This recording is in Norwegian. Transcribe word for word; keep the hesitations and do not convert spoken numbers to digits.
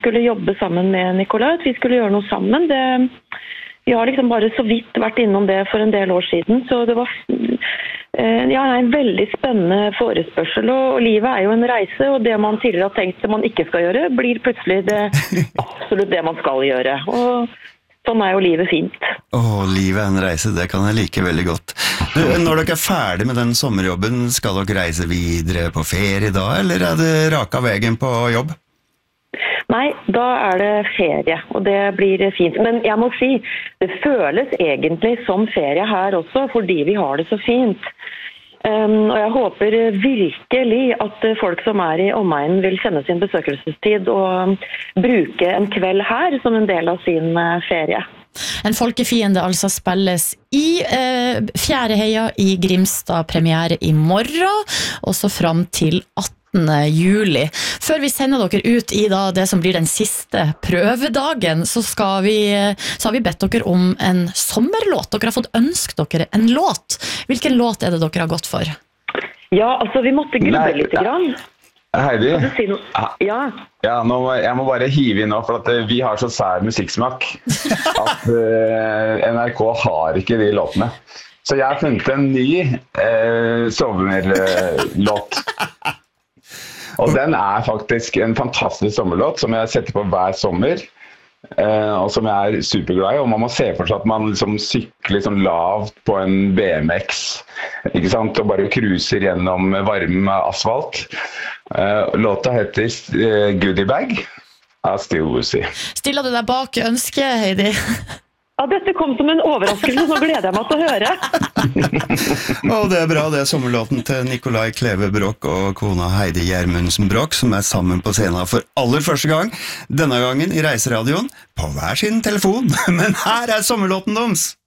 skulle jobbe sammen med Nicolai, at vi skulle gjøre noe sammen. Det, vi har liksom bare så vidt vært innom det for en del år siden, så det var ja, en veldig spennende forespørsel, og, og livet er jo en reise, og det man tidligere har tenkt det man ikke skal gjøre, blir plutselig det absolutt det man skal gjøre. Og sånn er jo livet fint. Åh, livet er en reise, det kan jeg like veldig godt. Når dere er ferdig med den sommerjobben, skal dere reise videre på ferie da, eller er det raka veien på jobb? Nei, da er det ferie, og det blir fint. Men jeg må si, det føles egentlig som ferie her også, fordi vi har det så fint. Um, og jeg håper virkelig at folk som er i omegnen vil kjenne sin besøkelsestid og bruke en kveld her som en del av sin ferie. En folkefiende altså spilles i eh, Fjæreheia i Grimstad, premiere i morgen, og så fram til attende juli. Før vi sender dere ut i da, det som blir den siste prøvedagen, så, skal vi, så har vi bedt dere om en sommerlåt. Dere har fått ønsket dere en låt. Hvilken låt er det dere har gått for? Ja, altså vi måtte grubbe litt grann. Heidi, si ja. Ja, nå må, jeg må bare hive inn nå, for at vi har så sær musikksmak at uh, N R K har ikke de låtene. Så jeg har funnet en ny uh, sommerlåt. Og den er faktisk en fantastisk sommerlåt som jeg setter på hver sommer, uh, og som jeg er superglad i. Og man må se for seg at man liksom sykler sånn lavt på en B M X, ikke sant? Og bare cruiser gjennom varm asfalt. Uh, låta heter uh, Goodie Bag av Steve Woozy. Stiller du deg bak ønsket, Heidi? Ja, dette kom som en overraskelse, så gleder jeg meg til å høre. Og det er bra, det er sommerlåten til Nicolai Kleve Broch og kona Heidi Gjermundsen Broch, som er sammen på scenen for aller første gang, denne gangen i Reiseradioen, på hver sin telefon. Men her er sommerlåten deres!